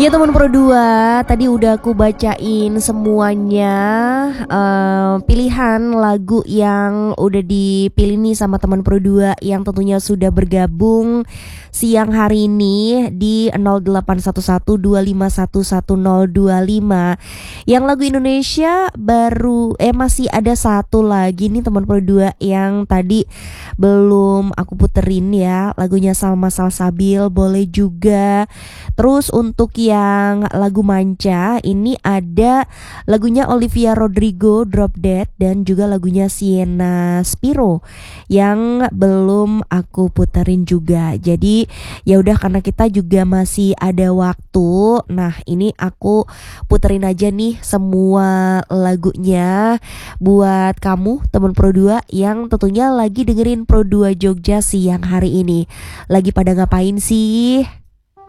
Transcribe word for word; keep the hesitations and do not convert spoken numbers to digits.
Ya teman Pro dua, tadi udah aku bacain semuanya eh, pilihan lagu yang udah dipilih nih sama teman Pro dua yang tentunya sudah bergabung siang hari ini di nol delapan satu satu dua lima satu satu nol dua lima. Yang lagu Indonesia baru eh masih ada satu lagi nih teman Pro dua yang tadi belum aku puterin ya, lagunya Salma Salsabil boleh juga. Terus untuk yang lagu Manca ini ada lagunya Olivia Rodrigo Drop Dead dan juga lagunya Sienna Spiro yang belum aku puterin juga. Jadi ya udah, karena kita juga masih ada waktu. Nah, ini aku puterin aja nih semua lagunya buat kamu teman Pro dua yang tentunya lagi dengerin Pro dua Jogja siang hari ini. Lagi pada ngapain sih?